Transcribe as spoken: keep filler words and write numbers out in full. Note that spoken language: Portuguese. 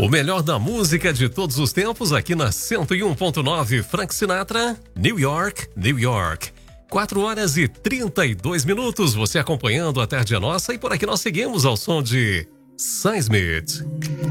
O melhor da música de todos os tempos aqui na cento e um ponto nove. Frank Sinatra, New York, New York. quatro horas e trinta e dois minutos. Você acompanhando a Tarde é Nossa, e por aqui nós seguimos ao som de Sam Smith.